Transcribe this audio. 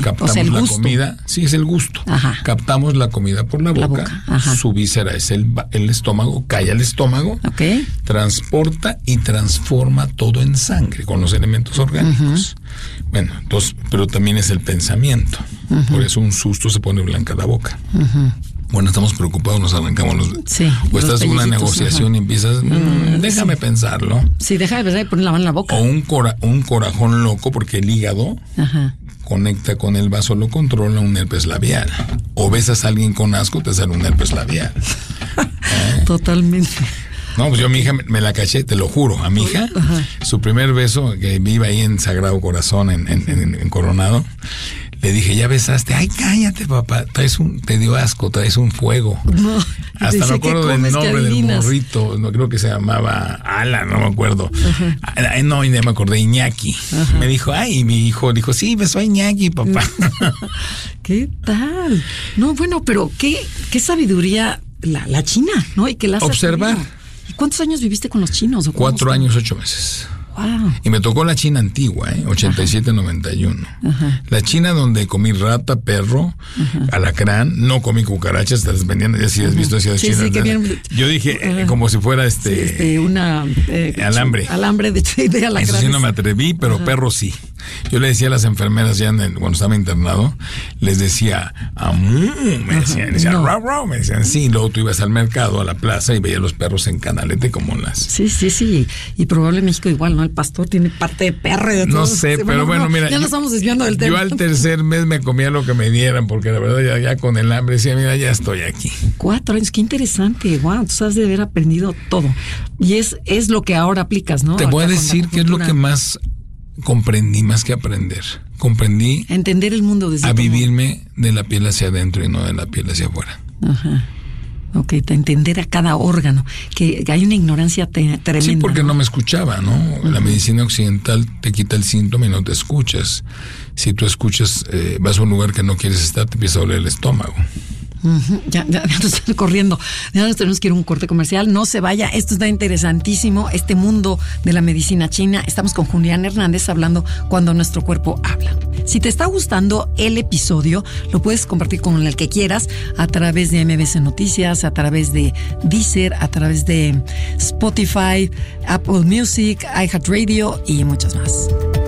captamos el la gusto. comida, sí, es el gusto. Ajá. Captamos la comida por la boca. Ajá. Su víscera es el estómago, cae al estómago, Okay. transporta y transforma todo en sangre con los elementos orgánicos. Bueno, entonces, pero también es el pensamiento. Por eso un susto se pone blanca la boca. Bueno, estamos preocupados, nos arrancamos los... Sí, o los estás en una pellizquitos, negociación y empiezas, déjame pensarlo. Sí, deja de pensar y poner la mano en la boca. O un corajón loco porque el hígado Ajá. conecta con el vaso, lo controla, un herpes labial. O besas a alguien con asco, te sale un herpes labial. Totalmente. No, pues yo a mi hija me la caché, te lo juro, a mi hija, su primer beso, que vive ahí en Sagrado Corazón, en Coronado, le dije, ¿ya besaste? Ay, cállate, papá, te dio asco, traes un fuego. No, Hasta me acuerdo del nombre del morrito, no creo que se llamaba Alan, no me acuerdo. Ay, no, ya me acordé, Iñaki. Me dijo, ay, mi hijo dijo, sí, besó a Iñaki, papá. ¿Qué tal? No, bueno, pero qué sabiduría la China, ¿no? Y que la has observar. aprendido. ¿Y cuántos años viviste con los chinos? ¿O 4 años, 8 meses. Wow. Y me tocó la China antigua, 87-91. La China donde comí rata, perro, alacrán, no comí cucarachas, te las vendían, ya si has visto esas Sí, chinas. sí, que bien, yo dije, como si fuera una alambre. Alambre de alacranes. Eso sí no me atreví, pero perro sí. Yo le decía a las enfermeras ya cuando estaba internado, les decía, amú, me decían, no. rau, rau, me decían, sí. Luego tú ibas al mercado, a la plaza y veías los perros en canalete como las... Sí. Y probable en México igual, ¿no? El pastor tiene parte de perro y de todo. No sé, sí, pero bueno, mira. Ya nos estamos desviando del tema. Yo al tercer mes me comía lo que me dieran, porque la verdad ya con el hambre decía, mira, ya estoy aquí. 4 años, qué interesante. Wow, tú sabes de haber aprendido todo. Y es lo que ahora aplicas, ¿no? Te voy a decir que es lo que más comprendí, más que aprender. Comprendí entender el mundo desde a vivirme de la piel hacia adentro y no de la piel hacia afuera. Ajá. Ok, entender a cada órgano, que hay una ignorancia tremenda. Sí, porque no me escuchaba, ¿no? La medicina occidental te quita el síntoma y no te escuchas. Si tú escuchas, vas a un lugar que no quieres estar, te empieza a doler el estómago. Ya nos están corriendo. Ya nos tenemos que ir a un corte comercial. No se vaya. Esto está interesantísimo. Este mundo de la medicina china. Estamos con Julián Hernández hablando cuando nuestro cuerpo habla. Si te está gustando el episodio, lo puedes compartir con el que quieras a través de MBC Noticias, a través de Deezer, a través de Spotify, Apple Music, iHeartRadio y muchas más.